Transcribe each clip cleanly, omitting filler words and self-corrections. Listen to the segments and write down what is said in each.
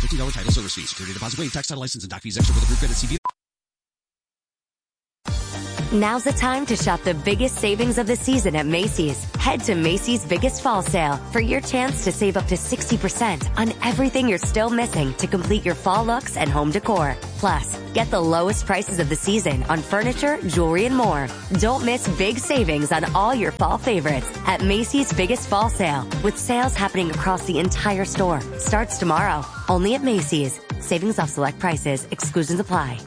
$15 title service fee. Security deposit waived. Tax title license and doc fees extra with approved credit. CV. Now's the time to shop the biggest savings of the season at Macy's. Head to Macy's Biggest Fall Sale for your chance to save up to 60% on everything you're still missing to complete your fall looks and home decor. Plus, get the lowest prices of the season on furniture, jewelry, and more. Don't miss big savings on all your fall favorites at Macy's Biggest Fall Sale, with sales happening across the entire store. Starts tomorrow, only at Macy's. Savings off select prices. Exclusions apply.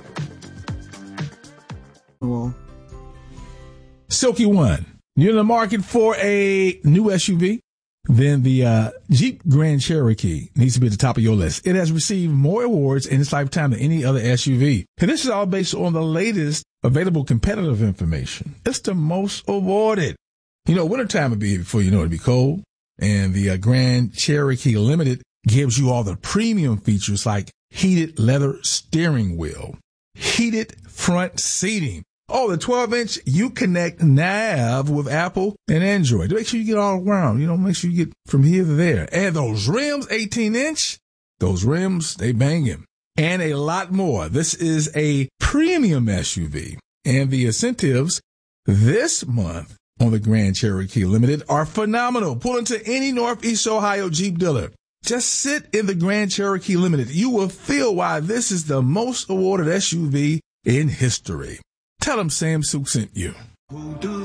Silky One, you're in the market for a new SUV? Then the Jeep Grand Cherokee needs to be at the top of your list. It has received more awards in its lifetime than any other SUV. And this is all based on the latest available competitive information. It's the most awarded. You know, wintertime will be here before you know it'll be cold. And the Grand Cherokee Limited gives you all the premium features like heated leather steering wheel, heated front seating. Oh, the 12-inch Uconnect nav with Apple and Android. To make sure you get all around, make sure you get from here to there. And those rims, 18-inch, those rims, they banging. And a lot more. This is a premium SUV. And the incentives this month on the Grand Cherokee Limited are phenomenal. Pull into any Northeast Ohio Jeep dealer. Just sit in the Grand Cherokee Limited. You will feel why this is the most awarded SUV in history. Tell them Sam Suk sent you.